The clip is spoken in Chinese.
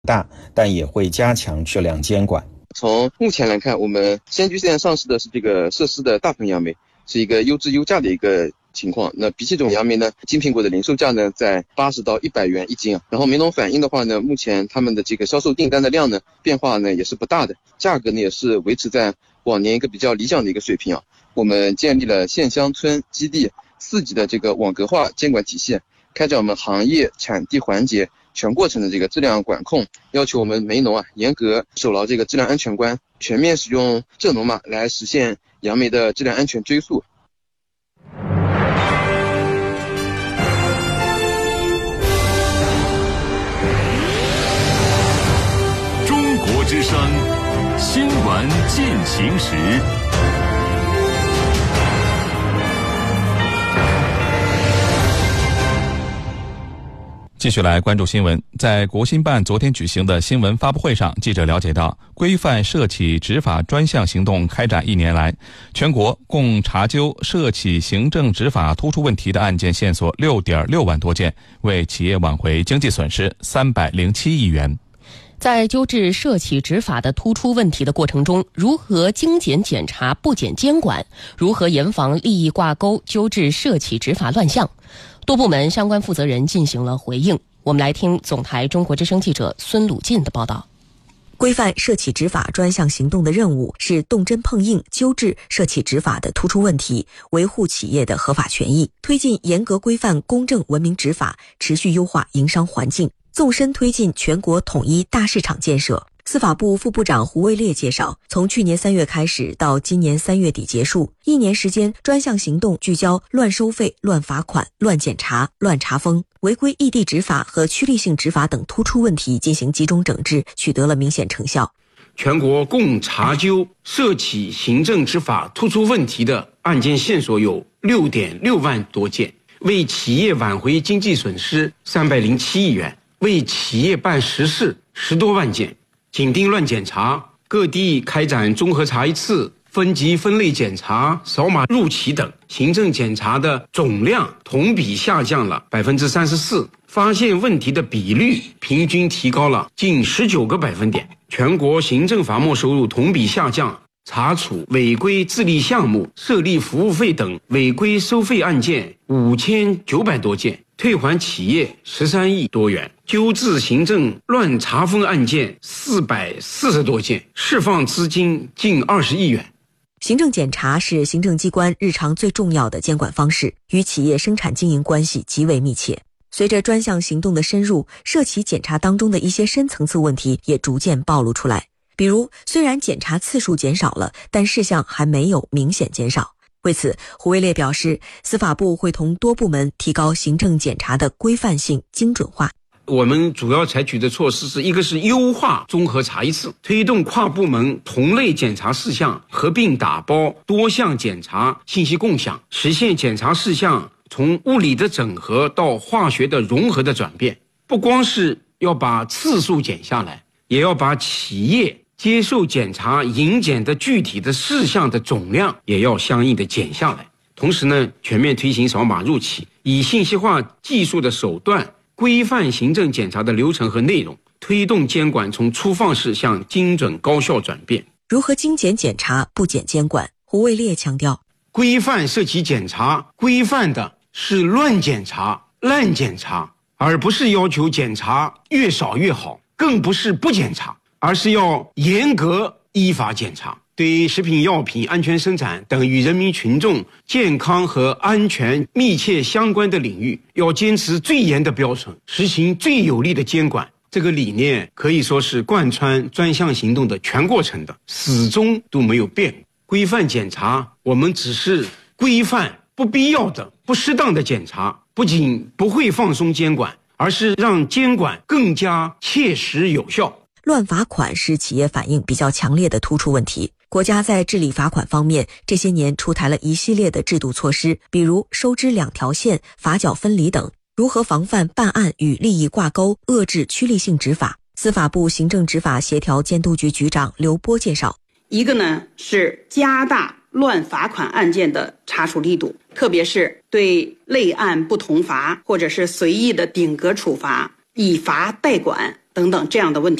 大，但也会加强质量监管。 从目前来看，我们仙居现在上市的是这个涉事的大棚杨梅，是一个优质优价的一个情况。那比起这种杨梅呢，金苹果的零售价呢在80到100元一斤啊。然后梅农反映的话呢，目前他们的这个销售订单的量呢变化呢也是不大的，价格呢也是维持在往年一个比较理想的一个水平啊。我们建立了县乡村基地4级的这个网格化监管体系，开展我们行业产地环节全过程的这个质量管控，要求我们梅农严格守牢这个质量安全关，全面使用蔗农码来实现杨梅的质量安全追溯。 中国之声，新闻进行时。继续来关注新闻。在国新办昨天举行的新闻发布会上，记者了解到，规范涉企执法专项行动开展1年来，全国共查究涉企行政执法突出问题的案件线索6.6万多件，为企业挽回经济损失307亿元。 在纠治涉企执法的突出问题的过程中，如何精简检查不减监管，如何严防利益挂钩，纠治涉企执法乱象，多部门相关负责人进行了回应。我们来听总台中国之声记者孙鲁进的报道。 规范涉企执法专项行动的任务是动真碰硬纠治涉企执法的突出问题，维护企业的合法权益，推进严格规范公正文明执法，持续优化营商环境，纵深推进全国统一大市场建设。司法部副部长胡卫烈介绍，从去年3月开始到今年3月底结束，1年时间，专项行动聚焦乱收费、乱罚款、乱检查、乱查封、违规异地执法和趋利性执法等突出问题进行集中整治，取得了明显成效。 全国共查究涉企行政执法突出问题的案件线索有6.6万多件，为企业挽回经济损失307亿元，为企业办实事10多万件。紧盯乱检查，各地开展综合查一次、分级分类检查、扫码入企等，行政检查的总量同比下降了34%，发现问题的比率平均提高了近19个百分点。全国行政罚没收入同比下降，查处违规自立项目、设立服务费等违规收费案件5900多件，退还企业13亿多元，纠治行政乱查封案件440多件，释放资金近20亿元。 行政检查是行政机关日常最重要的监管方式，与企业生产经营关系极为密切。随着专项行动的深入，涉企检查当中的一些深层次问题也逐渐暴露出来。比如，虽然检查次数减少了，但事项还没有明显减少。为此，胡卫烈表示，司法部会同多部门提高行政检查的规范性、精准化。 我们主要采取的措施是，一个是优化综合查一次，推动跨部门同类检查事项合并打包、多项检查信息共享，实现检查事项从物理的整合到化学的融合的转变。不光是要把次数减下来，也要把企业接受检查营检的具体的事项的总量也要相应的减下来。同时呢，全面推行扫码入企，以信息化技术的手段规范行政检查的流程和内容，推动监管从粗放式向精准高效转变。 如何精简检查不减监管？胡卫烈强调， 规范涉企检查，规范的是乱检查、滥检查，而不是要求检查越少越好，更不是不检查，而是要严格依法检查。对食品药品安全生产等与人民群众健康和安全密切相关的领域，要坚持最严的标准，实行最有力的监管。这个理念可以说是贯穿专项行动的全过程的，始终都没有变。规范检查，我们只是规范不必要的、不适当的检查，不仅不会放松监管，而是让监管更加切实有效。 乱罚款是企业反应比较强烈的突出问题。国家在治理罚款方面，这些年出台了一系列的制度措施，比如收支2条线、罚缴分离等。如何防范办案与利益挂钩，遏制趋利性执法？司法部行政执法协调监督局局长刘波介绍， 一个呢是加大乱罚款案件的查处力度，特别是对类案不同罚或者是随意的顶格处罚、以罚代管等等这样的问题。